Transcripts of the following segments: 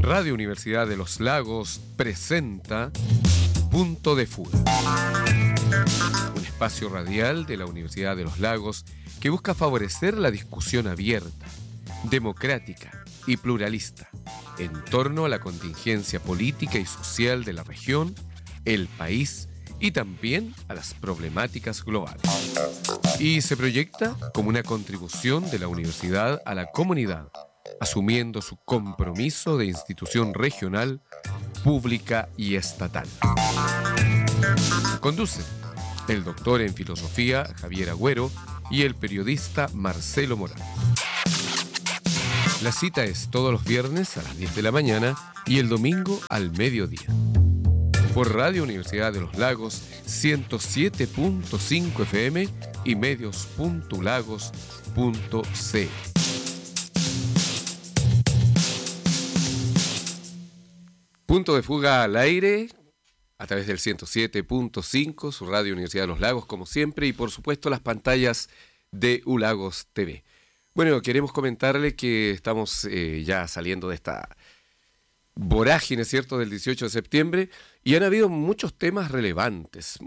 Radio Universidad de los Lagos presenta Punto de Fuga, un espacio radial de la Universidad de los Lagos que busca favorecer la discusión abierta, democrática y pluralista en torno a la contingencia política y social de la región, el país y también a las problemáticas globales. Y se proyecta como una contribución de la universidad a la comunidad, asumiendo su compromiso de institución regional, pública y estatal. Conducen el doctor en filosofía Javier Agüero y el periodista Marcelo Morales. La cita es todos los viernes a las 10 de la mañana y el domingo al mediodía. Por Radio Universidad de los Lagos 107.5 FM y medios.lagos.c. Punto de Fuga al aire a través del 107.5, su Radio Universidad de los Lagos, como siempre, y por supuesto las pantallas de ULagos TV. Bueno, queremos comentarle que estamos ya saliendo de esta vorágine, ¿cierto?, del 18 de septiembre, y han habido muchos temas relevantes.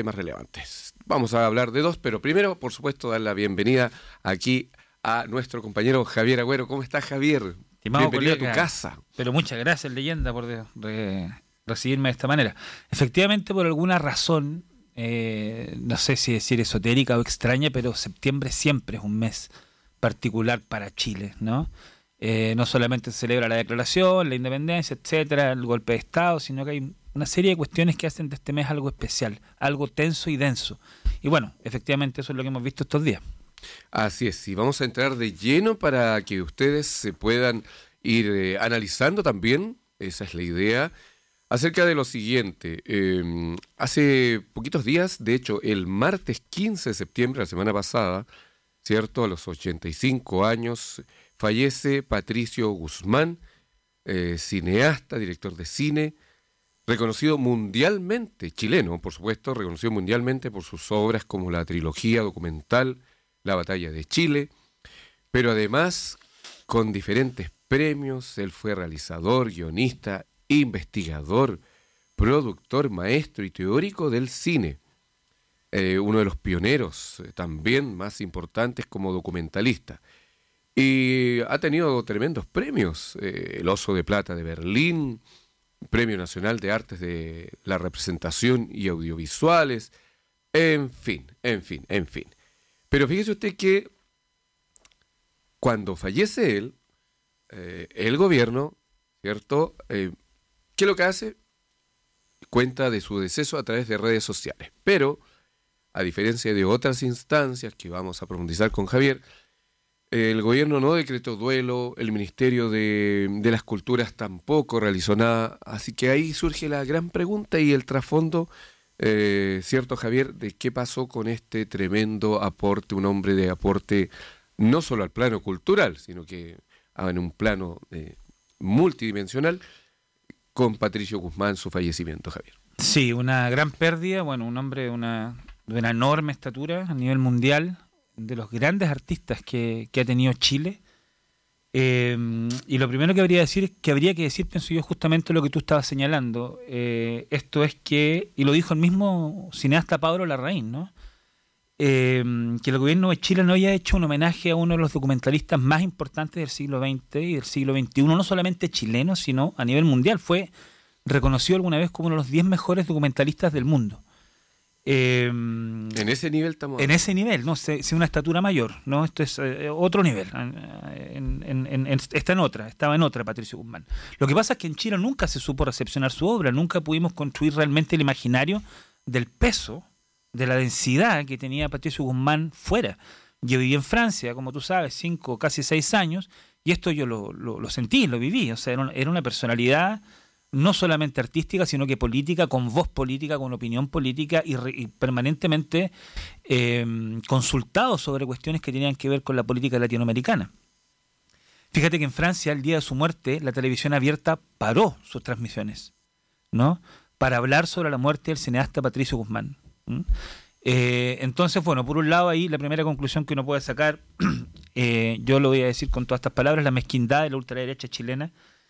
Vamos a hablar de dos, pero primero, por supuesto, dar la bienvenida aquí a nuestro compañero Javier Agüero. ¿Cómo estás, Javier? Estimado bienvenido colega, a tu casa. Pero muchas gracias, leyenda, por recibirme de esta manera. Efectivamente, por alguna razón, no sé si decir esotérica o extraña, pero septiembre siempre es un mes particular para Chile, ¿no? No solamente se celebra la declaración, la independencia, etcétera, el golpe de Estado, sino que hay una serie de cuestiones que hacen de este mes algo especial, algo tenso y denso. Y bueno, efectivamente eso es lo que hemos visto estos días. Así es, y vamos a entrar de lleno para que ustedes se puedan ir analizando también, esa es la idea, acerca de lo siguiente. Hace poquitos días, de hecho, el martes 15 de septiembre, la semana pasada, ¿cierto?, a los 85 años, fallece Patricio Guzmán, cineasta, director de cine, reconocido mundialmente, chileno, por supuesto, reconocido mundialmente por sus obras como la trilogía documental La Batalla de Chile, pero además con diferentes premios. Él fue realizador, guionista, investigador, productor, maestro y teórico del cine. Uno de los pioneros también más importantes como documentalista. Y ha tenido tremendos premios, el Oso de Plata de Berlín, Premio Nacional de Artes de la Representación y Audiovisuales, en fin. Pero fíjese usted que cuando fallece él, el gobierno, ¿cierto?, ¿qué es lo que hace? Cuenta de su deceso a través de redes sociales. Pero, a diferencia de otras instancias que vamos a profundizar con Javier, el gobierno no decretó duelo, el Ministerio de las Culturas tampoco realizó nada, así que ahí surge la gran pregunta y el trasfondo, ¿cierto, Javier?, de qué pasó con este tremendo aporte, un hombre de aporte no solo al plano cultural, sino que en un plano multidimensional, con Patricio Guzmán, su fallecimiento, Javier. Sí, una gran pérdida, bueno, un hombre de una enorme estatura a nivel mundial, de los grandes artistas que ha tenido Chile. Y lo primero que habría que decir, pienso yo, justamente lo que tú estabas señalando. Esto es que, y lo dijo el mismo cineasta Pablo Larraín, ¿no?, que el gobierno de Chile no haya hecho un homenaje a uno de los documentalistas más importantes del siglo XX y del siglo XXI, no solamente chileno, sino a nivel mundial. Fue reconocido alguna vez como uno de los 10 mejores documentalistas del mundo. En ese nivel estamos. En ese nivel, no sé, una estatura mayor, ¿no? Esto es otro nivel. Estaba en otra Patricio Guzmán. Lo que pasa es que en Chile nunca se supo recepcionar su obra, nunca pudimos construir realmente el imaginario del peso, de la densidad que tenía Patricio Guzmán fuera. Yo viví en Francia, como tú sabes, 5, casi 6 años, y esto yo lo sentí, lo viví. O sea, era una personalidad no solamente artística, sino que política, con voz política, con opinión política y permanentemente consultado sobre cuestiones que tenían que ver con la política latinoamericana. Fíjate que en Francia, el día de su muerte, la televisión abierta paró sus transmisiones, ¿no?, para hablar sobre la muerte del cineasta Patricio Guzmán. Entonces, bueno, por un lado ahí la primera conclusión que uno puede sacar, yo lo voy a decir con todas estas palabras, la mezquindad de la ultraderecha chilena,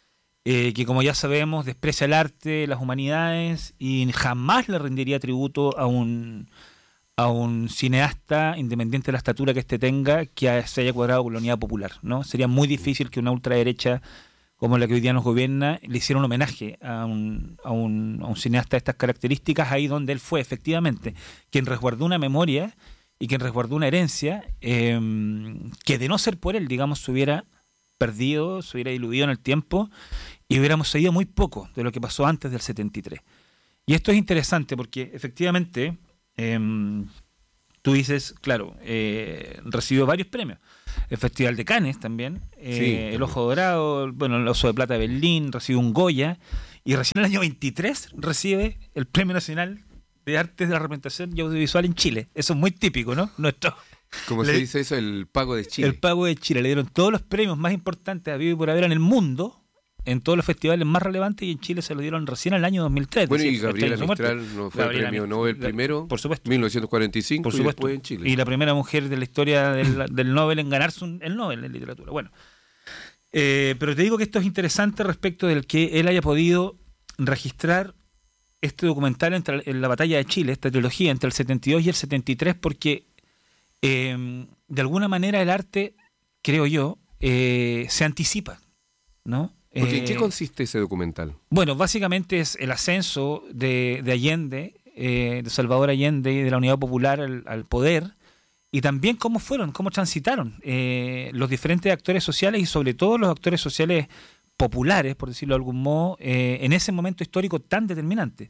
que como ya sabemos desprecia el arte, las humanidades y jamás le rendiría tributo a un cineasta, independiente de la estatura que éste tenga, que se haya cuadrado con la Unidad Popular, ¿no? Sería muy difícil que una ultraderecha como la que hoy día nos gobierna le hiciera un homenaje a un cineasta de estas características, ahí donde él fue efectivamente quien resguardó una memoria y quien resguardó una herencia que de no ser por él, digamos, se hubiera perdido, se hubiera diluido en el tiempo y hubiéramos sabido muy poco de lo que pasó antes del 73. Y esto es interesante porque efectivamente tú dices, claro, recibió varios premios. El Festival de Cannes también, el Ojo Dorado, bueno, el Oso de Plata de Berlín, recibe un Goya, y recién en el año 23 recibe el Premio Nacional de Artes de la Representación y Audiovisual en Chile. Eso es muy típico, ¿no? ¿Cómo se dice eso? El Pago de Chile. El Pago de Chile. Le dieron todos los premios más importantes habido y por haber en el mundo, en todos los festivales más relevantes, y en Chile se lo dieron recién en el año 2003. Bueno, y Gabriela Mistral no fue Gabriela premio Nobel primero, por supuesto, 1945, por supuesto, y después en Chile. Y la primera mujer de la historia del Nobel en ganarse el Nobel en literatura. Bueno, pero te digo que esto es interesante respecto del que él haya podido registrar este documental en la batalla de Chile, esta trilogía entre el 72 y el 73, porque de alguna manera el arte, creo yo, se anticipa, ¿no? Porque, ¿en qué consiste ese documental? Bueno, básicamente es el ascenso de Allende, de Salvador Allende y de la Unidad Popular al poder, y también cómo transitaron los diferentes actores sociales y sobre todo los actores sociales populares, por decirlo de algún modo, en ese momento histórico tan determinante.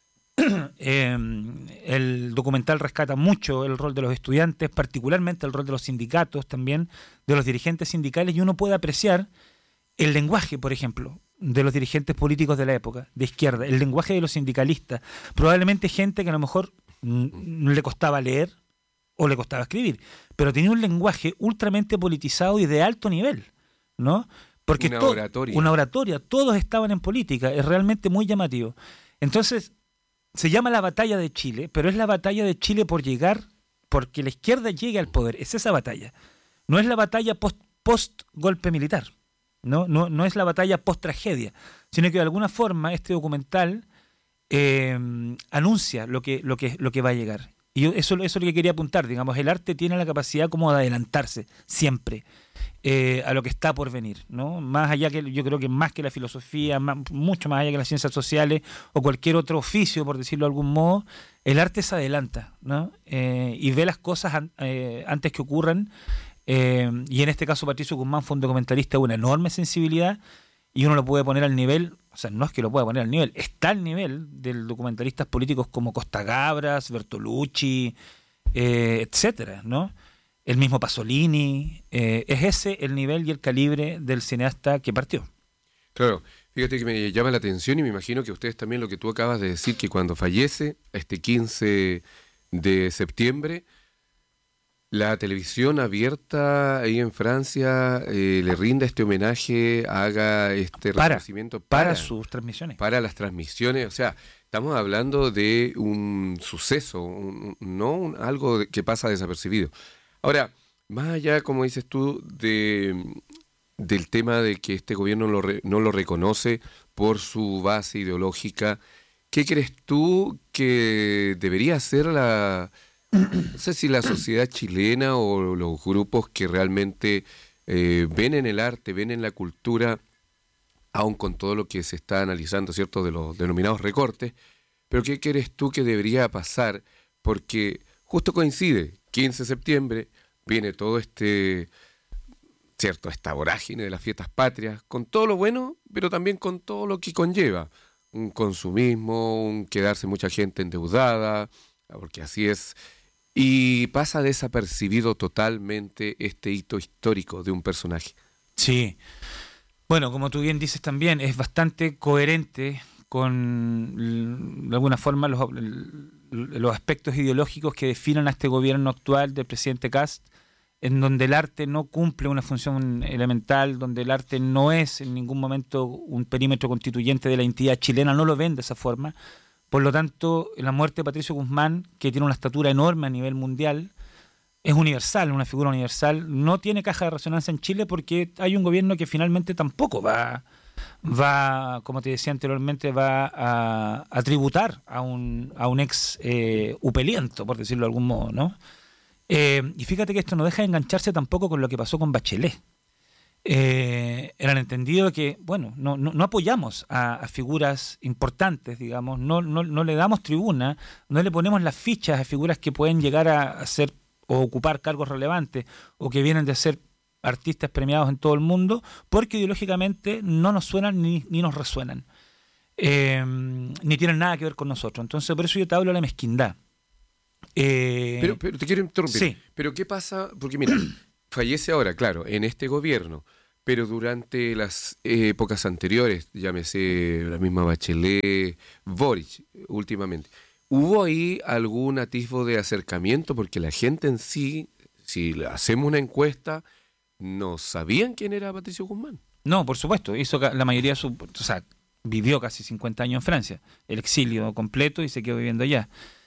El documental rescata mucho el rol de los estudiantes, particularmente el rol de los sindicatos también, de los dirigentes sindicales, y uno puede apreciar el lenguaje, por ejemplo, de los dirigentes políticos de la época, de izquierda, el lenguaje de los sindicalistas, probablemente gente que a lo mejor le costaba leer o le costaba escribir, pero tenía un lenguaje ultramente politizado y de alto nivel, ¿no? Porque una oratoria, todos estaban en política, es realmente muy llamativo. Entonces, se llama la batalla de Chile, pero es la batalla de Chile porque la izquierda llegue al poder, es esa batalla. No es la batalla post golpe militar. No es la batalla post-tragedia, sino que de alguna forma este documental anuncia lo que va a llegar. Y eso es lo que quería apuntar, digamos, el arte tiene la capacidad como de adelantarse siempre a lo que está por venir, ¿no? Más allá que, yo creo que más que la filosofía, mucho más allá que las ciencias sociales o cualquier otro oficio, por decirlo de algún modo, el arte se adelanta, ¿no? Y ve las cosas antes que ocurran. Y en este caso Patricio Guzmán fue un documentalista de una enorme sensibilidad y uno lo puede poner al nivel, o sea, no es que lo pueda poner al nivel, está al nivel de documentalistas políticos como Costa Gabras, Bertolucci, etcétera, ¿no? El mismo Pasolini, es ese el nivel y el calibre del cineasta que partió. Claro, fíjate que me llama la atención y me imagino que ustedes también lo que tú acabas de decir, que cuando fallece este 15 de septiembre, la televisión abierta ahí en Francia le rinda este homenaje, haga este reconocimiento para sus transmisiones. Para las transmisiones, o sea, estamos hablando de un suceso, no algo que pasa desapercibido. Ahora, más allá, como dices tú, del tema de que este gobierno no lo reconoce por su base ideológica, ¿qué crees tú que debería hacer no sé si la sociedad chilena o los grupos que realmente ven en el arte, ven en la cultura, aun con todo lo que se está analizando, ¿cierto?, de los denominados recortes, pero ¿qué crees tú que debería pasar? Porque justo coincide, 15 de septiembre, viene todo ¿cierto?, esta vorágine de las fiestas patrias, con todo lo bueno, pero también con todo lo que conlleva, un consumismo, un quedarse mucha gente endeudada, porque así es. Y pasa desapercibido totalmente este hito histórico de un personaje. Sí. Bueno, como tú bien dices también, es bastante coherente con, de alguna forma, los aspectos ideológicos que definen a este gobierno actual del presidente Kast, en donde el arte no cumple una función elemental, donde el arte no es en ningún momento un perímetro constituyente de la identidad chilena, no lo ven de esa forma. Por lo tanto, la muerte de Patricio Guzmán, que tiene una estatura enorme a nivel mundial, es universal, una figura universal. No tiene caja de resonancia en Chile porque hay un gobierno que finalmente tampoco va va, como te decía anteriormente, va a tributar a un ex upeliento, por decirlo de algún modo, ¿no? Y fíjate que esto no deja de engancharse tampoco con lo que pasó con Bachelet. En el entendido que, bueno, no apoyamos a figuras importantes, digamos, no le damos tribuna, no le ponemos las fichas a figuras que pueden llegar a ser o ocupar cargos relevantes o que vienen de ser artistas premiados en todo el mundo, porque ideológicamente no nos suenan ni nos resuenan, ni tienen nada que ver con nosotros. Entonces, por eso yo te hablo de la mezquindad. Pero te quiero interrumpir. Sí. Pero ¿qué pasa? Porque mira, fallece ahora, claro, en este gobierno, pero durante las épocas anteriores, llámese la misma Bachelet, Boric, últimamente, ¿hubo ahí algún atisbo de acercamiento? Porque la gente en sí, si le hacemos una encuesta, no sabían quién era Patricio Guzmán. No, por supuesto, hizo la mayoría de su... O sea, vivió casi 50 años en Francia, el exilio completo y se quedó viviendo allá.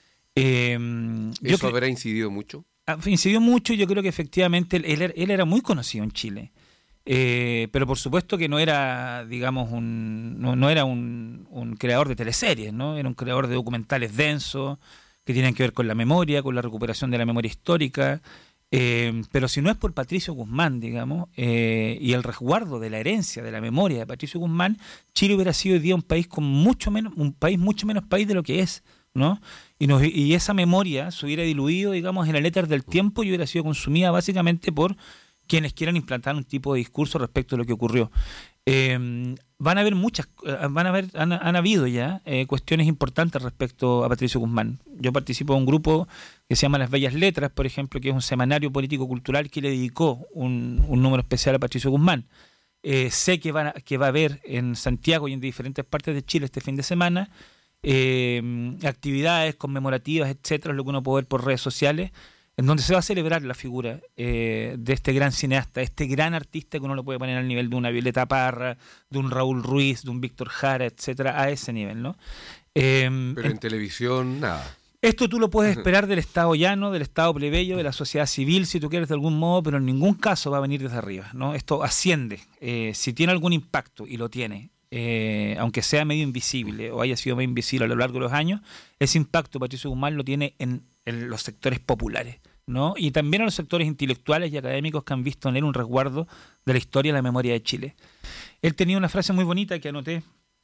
¿Eso habrá incidido mucho? Incidió mucho y yo creo que efectivamente él era muy conocido en Chile. Pero por supuesto que no era, digamos, no era un creador de teleseries, ¿no? Era un creador de documentales densos que tienen que ver con la memoria, con la recuperación de la memoria histórica. Pero si no es por Patricio Guzmán, digamos, y el resguardo de la herencia de la memoria de Patricio Guzmán, Chile hubiera sido hoy día un país con mucho menos país de lo que es, ¿no? Y esa memoria se hubiera diluido, digamos, en el éter del tiempo y hubiera sido consumida básicamente por quienes quieran implantar un tipo de discurso respecto a lo que ocurrió. Han habido ya cuestiones importantes respecto a Patricio Guzmán. Yo participo de un grupo que se llama Las Bellas Letras, por ejemplo, que es un semanario político-cultural que le dedicó un número especial a Patricio Guzmán. Sé que va a haber en Santiago y en diferentes partes de Chile este fin de semana actividades conmemorativas, etcétera, lo que uno puede ver por redes sociales, en donde se va a celebrar la figura de este gran cineasta, este gran artista que uno lo puede poner al nivel de una Violeta Parra, de un Raúl Ruiz, de un Víctor Jara, etcétera, a ese nivel, ¿no? Pero en televisión, nada. Esto tú lo puedes esperar del Estado llano, del Estado plebeyo, de la sociedad civil, si tú quieres, de algún modo, pero en ningún caso va a venir desde arriba, ¿no? Esto asciende. Si tiene algún impacto, y lo tiene, aunque sea medio invisible o haya sido medio invisible a lo largo de los años, ese impacto Patricio Guzmán lo tiene en los sectores populares, ¿no? Y también en los sectores intelectuales y académicos que han visto en él un resguardo de la historia y la memoria de Chile. Él tenía una frase muy bonita que anoté,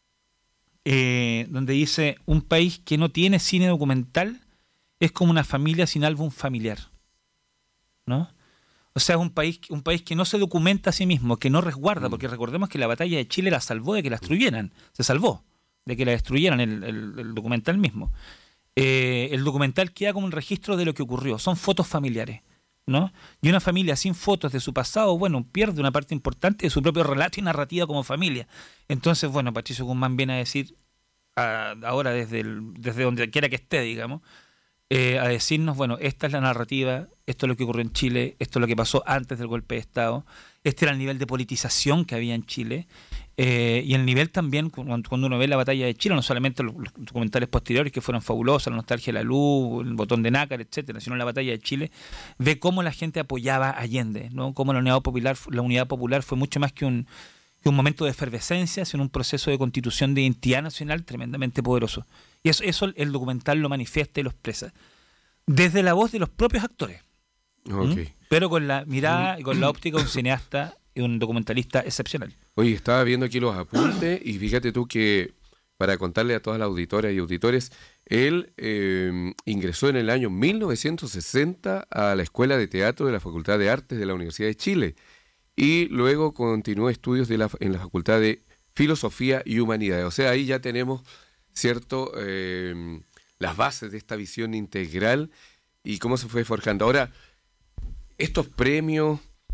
donde dice: un país que no tiene cine documental es como una familia sin álbum familiar, ¿no? O sea, es un país que no se documenta a sí mismo, que no resguarda, porque recordemos que la batalla de Chile la salvó de que la destruyeran, se salvó de que la destruyeran el documental mismo. El documental queda como un registro de lo que ocurrió, son fotos familiares, ¿no? Y una familia sin fotos de su pasado, bueno, pierde una parte importante de su propio relato y narrativa como familia. Entonces, bueno, Patricio Guzmán viene a decir, ahora desde donde quiera que esté, digamos, a decirnos, bueno, esta es la narrativa, esto es lo que ocurrió en Chile, esto es lo que pasó antes del golpe de Estado, este era el nivel de politización que había en Chile, y el nivel también, cuando uno ve la batalla de Chile, no solamente los documentales posteriores que fueron fabulosos, La nostalgia de la luz, El botón de nácar, etcétera, sino la batalla de Chile, ve cómo la gente apoyaba a Allende, ¿no? Cómo la unidad popular fue mucho más que un momento de efervescencia, sino un proceso de constitución de identidad nacional tremendamente poderoso. Y eso el documental lo manifiesta y lo expresa. Desde la voz de los propios actores. Okay. Pero con la mirada y con la óptica de un cineasta y un documentalista excepcional. Oye, estaba viendo aquí los apuntes y fíjate tú que, para contarle a todas las auditoras y auditores, él ingresó en el año 1960 a la Escuela de Teatro de la Facultad de Artes de la Universidad de Chile y luego continuó estudios en la Facultad de Filosofía y Humanidades. O sea, ahí ya tenemos, ¿cierto?, las bases de esta visión integral y cómo se fue forjando. Ahora, estos premios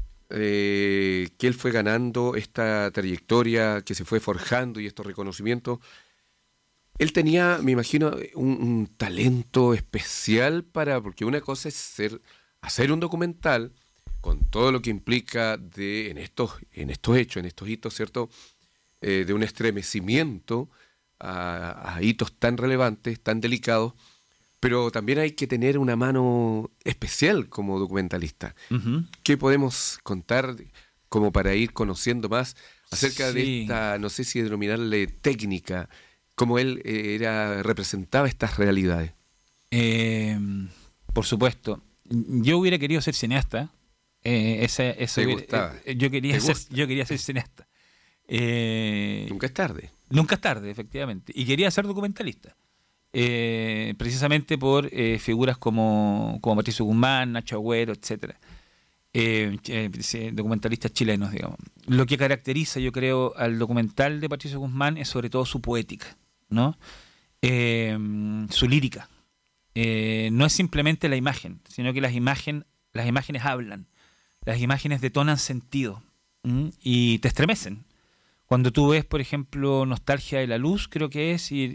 que él fue ganando, esta trayectoria que se fue forjando y estos reconocimientos, él tenía, me imagino, un talento especial porque una cosa es hacer un documental con todo lo que implica en estos hechos, en estos hitos, ¿cierto?, de un estremecimiento a hitos tan relevantes, tan delicados, pero también hay que tener una mano especial como documentalista. Uh-huh. ¿Qué podemos contar como para ir conociendo más acerca de Sí. esta, no sé si denominarle técnica, cómo él representaba estas realidades. Eh, por supuesto. Yo hubiera querido ser cineasta. ¿Te gustaba? Yo quería ¿Te yo quería ser cineasta. Nunca es tarde. Nunca es tarde, efectivamente. Y quería ser documentalista. Precisamente por figuras como Patricio Guzmán, Nacho Agüero, etcétera. Documentalistas chilenos, digamos. Lo que caracteriza, yo creo, al documental de Patricio Guzmán es sobre todo su poética, ¿no? Su lírica. No es simplemente la imagen, sino que las imágenes hablan. Las imágenes detonan sentido, y te estremecen. Cuando tú ves, por ejemplo, Nostalgia de la Luz, creo que es, y